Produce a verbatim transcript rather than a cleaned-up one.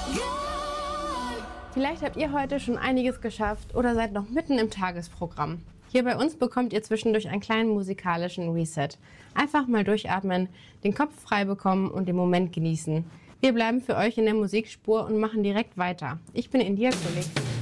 Vielleicht habt ihr heute schon einiges geschafft oder seid noch mitten im Tagesprogramm. Hier bei uns bekommt ihr zwischendurch einen kleinen musikalischen Reset. Einfach mal durchatmen, den Kopf frei bekommen und den Moment genießen. Wir bleiben für euch in der Musikspur und machen direkt weiter. Ich bin India Kulik.